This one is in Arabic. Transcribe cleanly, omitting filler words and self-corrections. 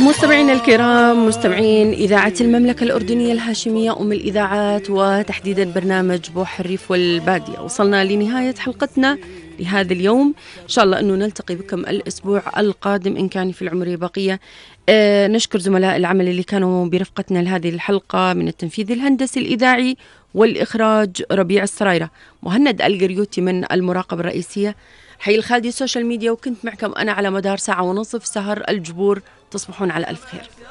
مستمعينا الكرام، مستمعين إذاعة المملكة الأردنية الهاشمية أم الإذاعات، وتحديدا برنامج بوح الريف والبادية، وصلنا لنهاية حلقتنا لهذا اليوم. إن شاء الله أنه نلتقي بكم الأسبوع القادم إن كان في العمر بقية. نشكر زملاء العمل اللي كانوا برفقتنا لهذه الحلقة، من التنفيذ الهندسي الإذاعي والإخراج ربيع السرايرة، مهند القريوتي من المراقبة الرئيسية، حي الخالدي السوشيال ميديا، وكنت معكم أنا على مدار ساعة ونصف سهر الجبور. تصبحون على ألف خير.